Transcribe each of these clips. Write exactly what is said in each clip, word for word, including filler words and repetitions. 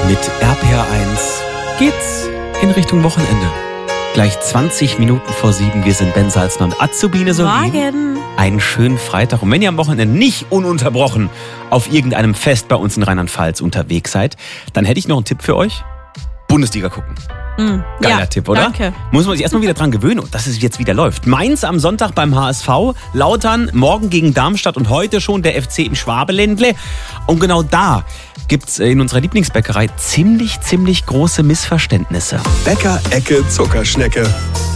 Mit R P R eins geht's in Richtung Wochenende. Gleich zwanzig Minuten vor sieben. Wir sind Ben Salzner und Azubine Solin. Morgen. Einen schönen Freitag. Und wenn ihr am Wochenende nicht ununterbrochen auf irgendeinem Fest bei uns in Rheinland-Pfalz unterwegs seid, dann hätte ich noch einen Tipp für euch. Bundesliga gucken. Mm, Geiler ja, Tipp, oder? Danke. Muss man sich erstmal wieder dran gewöhnen, dass es jetzt wieder läuft. Mainz am Sonntag beim H S V, Lautern morgen gegen Darmstadt und heute schon der F C im Schwabeländle. Und genau da gibt's in unserer Lieblingsbäckerei ziemlich, ziemlich große Missverständnisse. Bäcker Ecke Zuckerschnecke.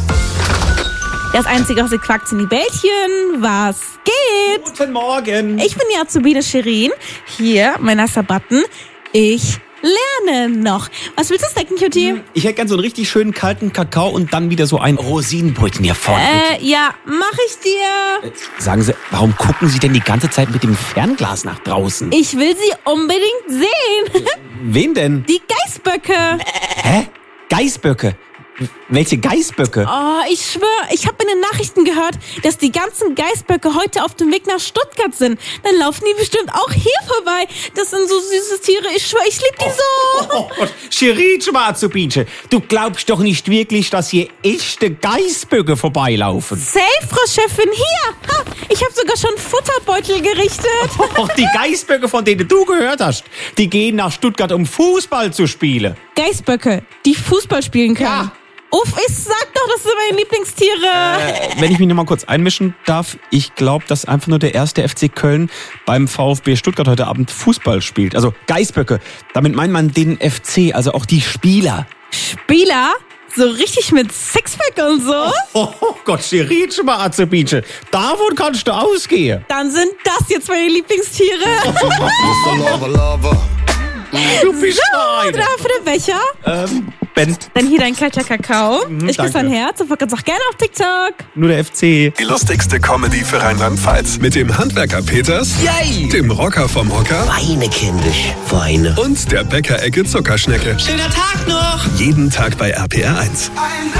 Das Einzige, was ihr quackt, sind die Bällchen. Was geht? Guten Morgen. Ich bin die Azubine Shirin. Hier, mein nasser Button. Ich lerne noch. Was willst du snacken, Cutie? Ich hätte gern so einen richtig schönen kalten Kakao und dann wieder so ein Rosinenbrötchen hier vorne. Äh, ja, mach ich dir. Sagen Sie, warum gucken Sie denn die ganze Zeit mit dem Fernglas nach draußen? Ich will sie unbedingt sehen. Wen denn? Die Geißböcke. Hä? Geißböcke? Welche Geißböcke? Oh, ich schwöre, ich habe in den Nachrichten gehört, dass die ganzen Geißböcke heute auf dem Weg nach Stuttgart sind. Dann laufen die bestimmt auch hier vorbei. Das sind so süße Tiere. Ich schwöre, ich liebe die so. Oh Gott, Shirin, Schwarzubinche, du glaubst doch nicht wirklich, dass hier echte Geißböcke vorbeilaufen. Safe, Frau Chefin, hier. Ha, ich habe sogar schon Futterbeutel gerichtet. Oh, die Geißböcke, von denen du gehört hast, die gehen nach Stuttgart, um Fußball zu spielen. Geißböcke, die Fußball spielen können. Ja. Uff, ich sag doch, das sind meine Lieblingstiere. Äh, wenn ich mich noch mal kurz einmischen darf, ich glaube, dass einfach nur der erste F C Köln beim VfB Stuttgart heute Abend Fußball spielt. Also Geißböcke, damit meint man den F C, also auch die Spieler. Spieler? So richtig mit Sixpack und so? Oh, oh Gott, Shirin, Schwarzubinche, davon kannst du ausgehen. Dann sind das jetzt meine Lieblingstiere. Lover, lover. Du bist So, eine. da für den Becher. Ähm, Ben, Dann hier dein kalter Kakao. Mhm, ich küsse danke. dein Herz und folgt uns auch gerne auf TikTok. nur der F C. Die lustigste Comedy für Rheinland-Pfalz. Mit dem Handwerker Peters, Yay! dem Rocker vom Hocker Weine, kindisch, Weine. und der Bäcker Ecke Zuckerschnecke. Schöner Tag noch! Jeden Tag bei R P R eins.